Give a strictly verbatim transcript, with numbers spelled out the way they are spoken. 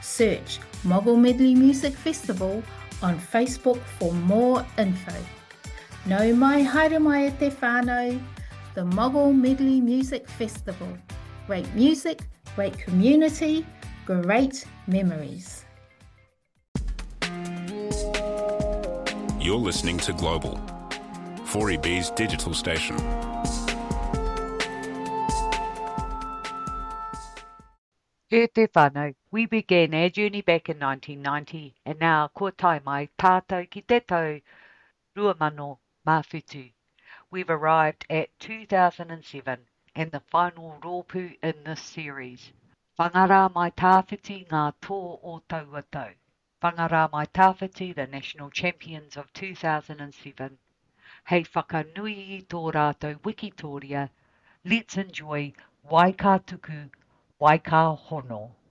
Search Moggle Medley Music Festival on Facebook for more info. Nau mai haere mai e te whānau, the Moggle Medley Music Festival. Great music, great community, great memories. You're listening to Global, four E B's digital station. E te whānau, we began our journey back in nineteen ninety, and now kua tai mai tātou ki te tau rua mano mawhitu. We've arrived at two thousand seven and the final rōpū in this series. Whangara mai tāwhiti ngā tō o tauatau. Whangara mai tāwhiti, the national champions of two thousand seven. Hei whakanui i tō rātou Wikitoria, let's enjoy Waika Tuku, Waika Hono.